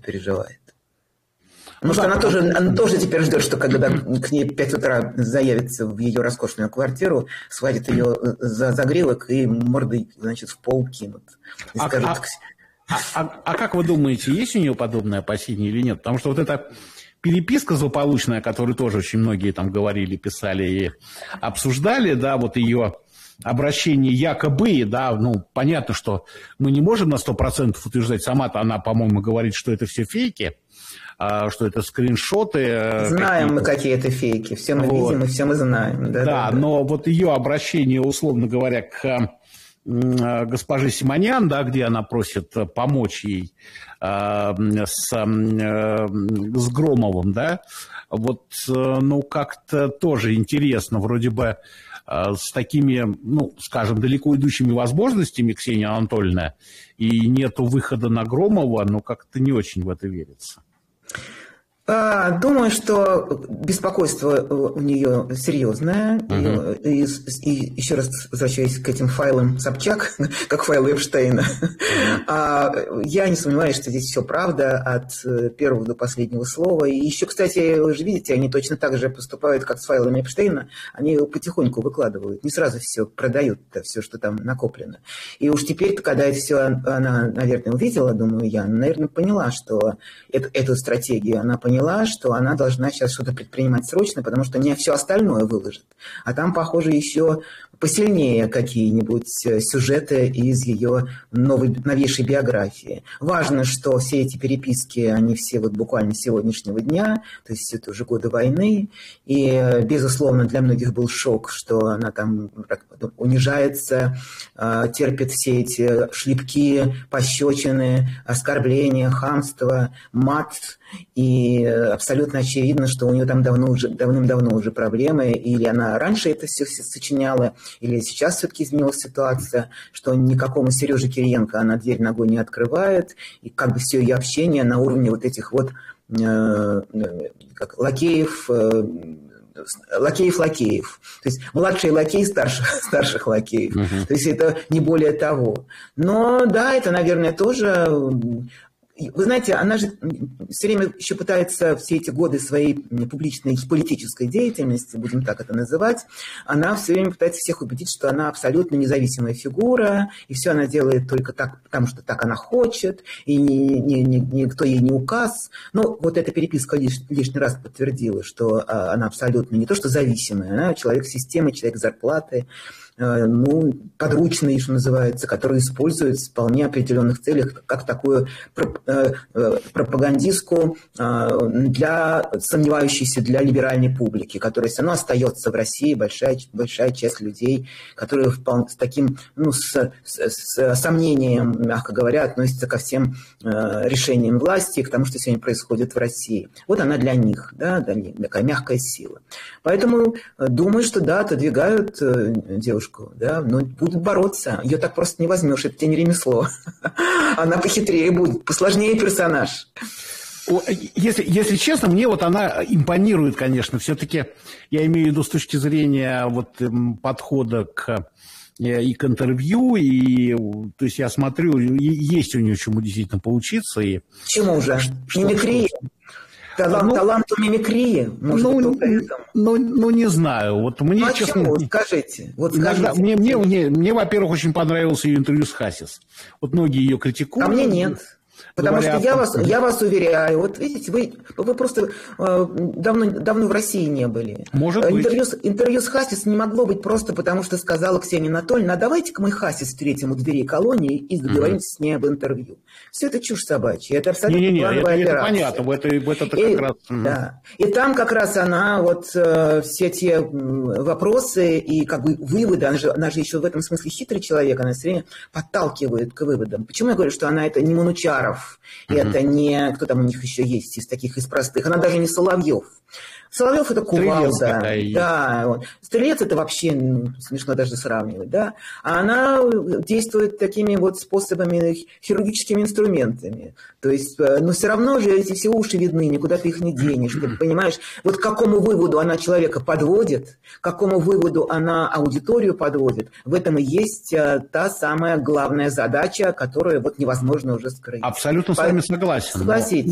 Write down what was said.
переживает. Потому что она тоже теперь ждет, что когда к ней 5 утра заявится в ее роскошную квартиру, схватит ее за загривок и мордой, значит, в пол кинут. И скажут, а как вы думаете, есть у нее подобное опасение или нет? Потому что вот эта переписка злополучная, о которой тоже очень многие там говорили, писали и обсуждали, да, вот ее обращение якобы, да, ну, понятно, что мы не можем на 100% утверждать, сама-то она, по-моему, говорит, что это все фейки, что это скриншоты. Знаем мы, какие это фейки, все мы видим и все мы знаем. Да, но вот ее обращение, условно говоря, к госпоже Симонян, да, где она просит помочь ей с Громовым, да, вот, ну, как-то тоже интересно, вроде бы с такими, ну, скажем, далеко идущими возможностями, Ксения Анатольевна, и нету выхода на Громова, но как-то не очень в это верится. Думаю, что беспокойство у нее серьезное. И еще раз возвращаясь к этим файлам Собчак, как файлы Эпштейна, я не сомневаюсь, что здесь все правда от первого до последнего слова. И еще, кстати, вы же видите, они точно так же поступают, как с файлами Эпштейна. Они потихоньку выкладывают, не сразу все продают, все, что там накоплено. И уж теперь, когда это все она, наверное, увидела, думаю я, наверное, поняла, что эту стратегию она поняла, что она должна сейчас что-то предпринимать срочно, потому что не все остальное выложит. А там, похоже, еще посильнее какие-нибудь сюжеты из ее новейшей биографии. Важно, что все эти переписки, они все вот буквально сегодняшнего дня, то есть это уже годы войны, и, безусловно, для многих был шок, что она там унижается, терпит все эти шлепки, пощечины, оскорбления, хамство, мат, и абсолютно очевидно, что у нее там давным-давно уже проблемы, или она раньше это все сочиняла, или сейчас все-таки изменилась ситуация, что никакому Сереже Кириенко она дверь ногой не открывает, и как бы все ее общение на уровне вот этих вот как лакеев, лакеев. То есть младшие лакеи старших лакеев. То есть это не более того. Но да, это, наверное, тоже... Вы знаете, она же все время еще пытается все эти годы своей публичной политической деятельности, будем так это называть, она все время пытается всех убедить, что она абсолютно независимая фигура, и все она делает только так, потому что так она хочет, и никто ей не указ. Но вот эта переписка лишний раз подтвердила, что она абсолютно не то что зависимая, она человек системы, человек зарплаты, ну, подручный, что называется, который используется в вполне определенных целях, как такую пропагандистку для сомневающейся, для либеральной публики, которая все равно остается в России, большая часть людей, которые с таким, ну, с сомнением, мягко говоря, относятся ко всем решениям власти, к тому, что сегодня происходит в России. Вот она для них, да, такая мягкая сила. Поэтому думаю, что да, отодвигают девушку, да, но будут бороться. Ее так просто не возьмешь, это тебе не ремесло. Она похитрее будет, посложнее персонаж. Если честно, мне вот она импонирует, конечно, все-таки, я имею в виду с точки зрения вот подхода и к интервью, и то есть я смотрю, есть у нее чему действительно поучиться. И чему же? Мимикрия? Талант у мимикрии? Ну, не знаю. Вот мне, честно... Почему? Скажите. Мне, во-первых, очень понравилось ее интервью с Хасис. Вот многие ее критикуют. А мне нет. Потому что я вас уверяю, вот видите, вы просто давно в России не были. Может быть. Интервью с Хасис не могло быть просто потому, что сказала Ксения Анатольевна, а давайте-ка мы Хасис встретим у дверей колонии и договоримся с ней об интервью. Все это чушь собачья, это абсолютно плановая операция. Это понятно, это как раз... Да. И там как раз она вот все те вопросы и как бы выводы, она же еще в этом смысле хитрый человек, она все время подталкивает к выводам. Почему я говорю, что она это не Манучаров, это не... Кто там у них еще есть из таких, из простых? Она даже не Соловьев. Соловьев это кувалда. Да, вот. Стрелец это вообще смешно даже сравнивать, да. А она действует такими вот способами, хирургическими инструментами. То есть, но все равно же эти все уши видны, никуда ты их не денешь. Ты понимаешь, вот к какому выводу она человека подводит, к какому выводу она аудиторию подводит, в этом и есть та самая главная задача, которую вот невозможно уже скрыть. Абсолютно с вами согласен. Согласитесь.